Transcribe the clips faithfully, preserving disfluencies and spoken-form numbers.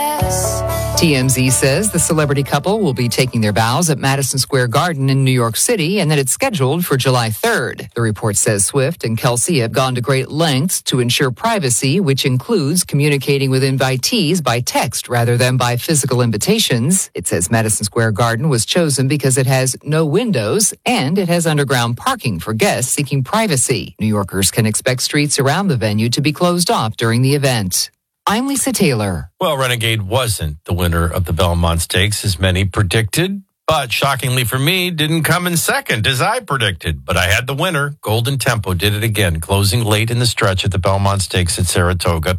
T M Z says the celebrity couple will be taking their vows at Madison Square Garden in New York City and that it's scheduled for July third. The report says Swift and Kelsey have gone to great lengths to ensure privacy, which includes communicating with invitees by text rather than by physical invitations. It says Madison Square Garden was chosen because it has no windows and it has underground parking for guests seeking privacy. New Yorkers can expect streets around the venue to be closed off during the event. I'm Lisa Taylor. Well, Renegade wasn't the winner of the Belmont Stakes, as many predicted, but shockingly for me, didn't come in second, as I predicted. But I had the winner. Golden Tempo did it again, closing late in the stretch at the Belmont Stakes at Saratoga.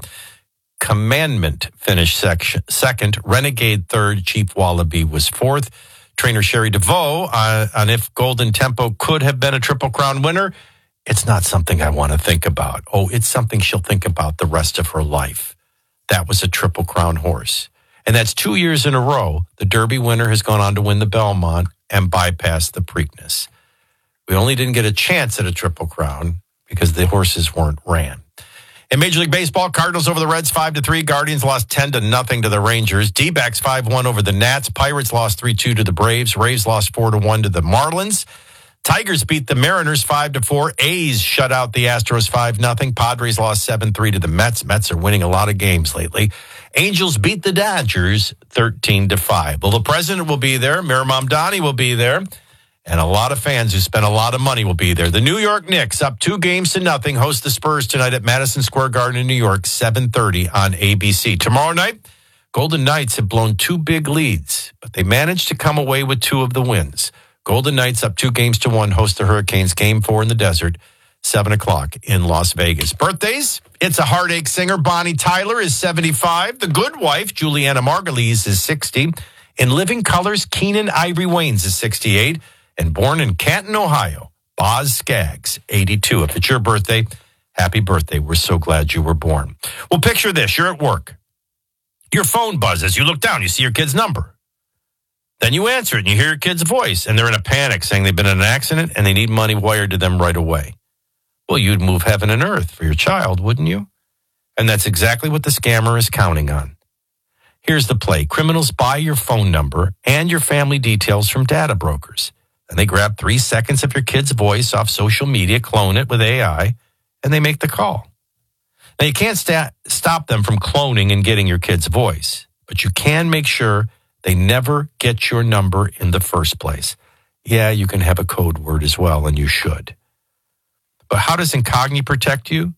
Commandment finished sec- second. Renegade third. Chief Wallaby was fourth. Trainer Sherry DeVoe uh, on if Golden Tempo could have been a Triple Crown winner. It's not something I want to think about. Oh, it's something she'll think about the rest of her life. That was a Triple Crown horse. And that's two years in a row. The Derby winner has gone on to win the Belmont and bypass the Preakness. We only didn't get a chance at a Triple Crown because the horses weren't ran. In Major League Baseball, Cardinals over the Reds five to three. Guardians lost ten to nothing to the Rangers. D-backs five one over the Nats. Pirates lost three two to the Braves. Rays lost four to one to the Marlins. Tigers beat the Mariners five to four. A's shut out the Astros five nothing. Padres lost seven three to the Mets. Mets are winning a lot of games lately. Angels beat the Dodgers thirteen to five. Well, the president will be there. Mayor Mamdani will be there. And a lot of fans who spent a lot of money will be there. The New York Knicks, up two games to nothing, host the Spurs tonight at Madison Square Garden in New York, seven thirty on A B C. Tomorrow night, Golden Knights have blown two big leads, but they managed to come away with two of the wins. Golden Knights up two games to one host the Hurricanes. Game four in the desert, seven o'clock in Las Vegas. Birthdays, it's a heartache singer. Bonnie Tyler is seventy-five. The Good Wife, Juliana Margulies, is sixty. In Living Colors, Keenan Ivory Waynes is sixty-eight. And born in Canton, Ohio, Boz Scaggs, eighty-two. If it's your birthday, happy birthday. We're so glad you were born. Well, picture this. You're at work. Your phone buzzes. You look down. You see your kid's number. Then you answer it and you hear your kid's voice and they're in a panic saying they've been in an accident and they need money wired to them right away. Well, you'd move heaven and earth for your child, wouldn't you? And that's exactly what the scammer is counting on. Here's the play. Criminals buy your phone number and your family details from data brokers. And they grab three seconds of your kid's voice off social media, clone it with A I, and they make the call. Now, you can't sta- stop them from cloning and getting your kid's voice, but you can make sure they never get your number in the first place. Yeah, you can have a code word as well, and you should. But how does Incogni protect you?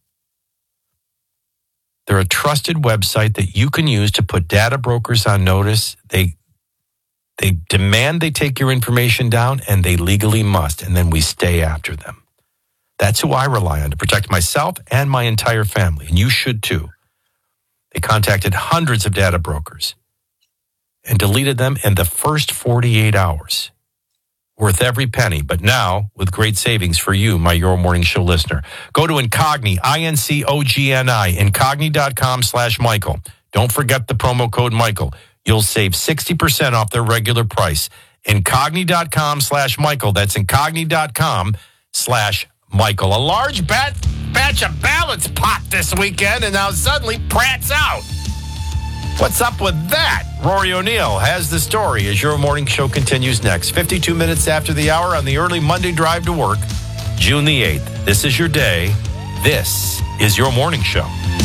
They're a trusted website that you can use to put data brokers on notice. They they demand they take your information down, and they legally must, and then we stay after them. That's who I rely on to protect myself and my entire family, and you should too. They contacted hundreds of data brokers and deleted them in the first forty-eight hours. Worth every penny, but now with great savings for you, my Your Morning Show listener. Go to Incogni, I N C O G N I, incogni.com slash Michael. Don't forget the promo code Michael. You'll save sixty percent off their regular price. Incogni.com slash Michael. That's incogni.com slash Michael. A large bat, batch of ballots popped this weekend, and now suddenly Pratt's out. What's up with that? Rory O'Neill has the story as Your Morning Show continues next. fifty-two minutes after the hour on the early Monday drive to work, June the eighth. This is your day. This is Your Morning Show.